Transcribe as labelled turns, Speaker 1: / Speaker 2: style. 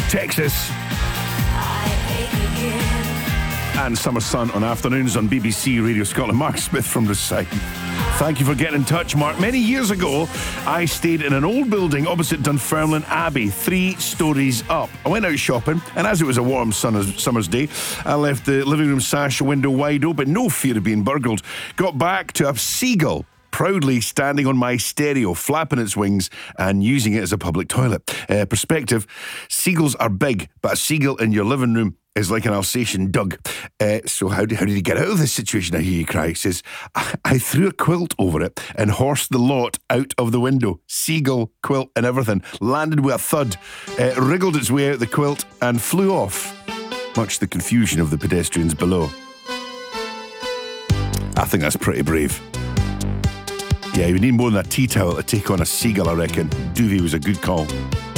Speaker 1: Texas. And Summer Sun on afternoons on BBC Radio Scotland. Mark Smith from the side. Thank you for getting in touch, Mark. Many years ago, I stayed in an old building opposite Dunfermline Abbey, 3 stories up. I went out shopping, and as it was a warm summer's day, I left the living room sash window wide open, no fear of being burgled. Got back to a seagull proudly standing on my stereo, flapping its wings and using it as a public toilet. Perspective, seagulls are big, but a seagull in your living room is like an Alsatian dug. So how did he get out of this situation? I hear you cry. He says, I threw a quilt over it and horsed the lot out of the window. Seagull, quilt and everything. Landed with a thud, wriggled its way out the quilt and flew off, much to the confusion of the pedestrians below. I think that's pretty brave. Yeah, you need more than a tea towel to take on a seagull, I reckon. Duvet was a good call.